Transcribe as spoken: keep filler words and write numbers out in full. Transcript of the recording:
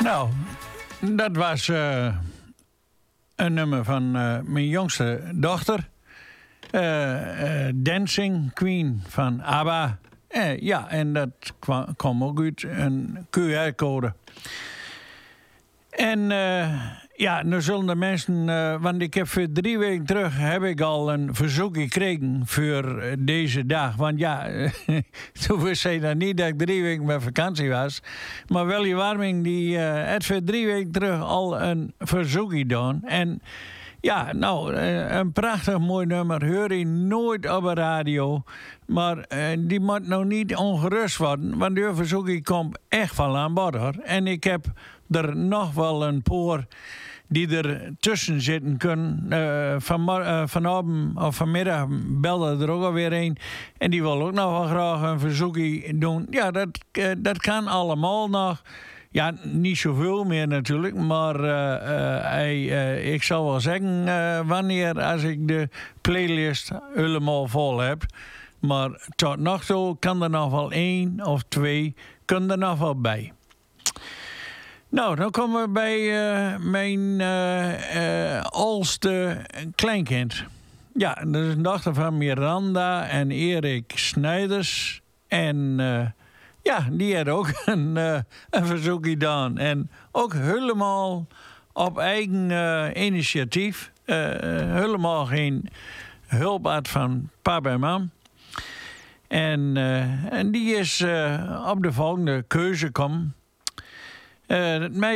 Nou, dat was uh, een nummer van uh, mijn jongste dochter. Uh, uh, Dancing Queen van ABBA. Uh, ja, en dat kwam, kwam ook uit een Q R-code. En uh, ja, nu zullen de mensen... Uh, want ik heb voor drie weken terug heb ik al een verzoek gekregen voor deze dag. Want ja, toen wist zij dan niet dat ik drie weken met vakantie was. Maar Willy Warming die uh, had voor drie weken terug al een verzoek gedaan. En ja, nou, een prachtig mooi nummer. Hoor je nooit op de radio. Maar uh, die moet nou niet ongerust worden. Want die verzoek komt echt van aan bod, hoor. En ik heb er nog wel een paar die er tussen zitten kunnen. Uh, van, uh, vanavond of vanmiddag belde er ook alweer een. En die wil ook nog wel graag een verzoekje doen. Ja, dat, uh, dat kan allemaal nog. Ja, niet zoveel meer natuurlijk. Maar uh, uh, hij, uh, ik zal wel zeggen uh, wanneer als ik de playlist helemaal vol heb. Maar tot nog toe kan er nog wel één of twee kunnen er nog wel bij. Nou, dan komen we bij uh, mijn uh, uh, oudste kleinkind. Ja, dat is een dochter van Miranda en Erik Snijders. En uh, ja, die had ook een, uh, een verzoek gedaan. En ook helemaal op eigen uh, initiatief. Uh, helemaal geen hulp had van papa en mam. En, uh, en die is uh, op de volgende keuze gekomen. Uh,